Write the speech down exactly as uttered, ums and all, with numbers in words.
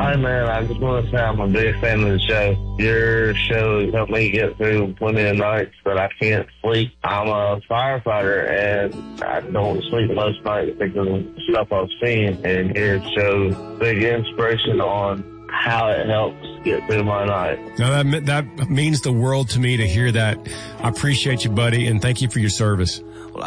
Hi, man. I just want to say I'm a big fan of the show. Your show has helped me get through plenty of nights that I can't sleep. I'm a firefighter, and I don't sleep most nights because of the stuff I've seen. And your show, big inspiration on how it helps get through my night. No, that, that means the world to me to hear that. I appreciate you, buddy, and thank you for your service. Well,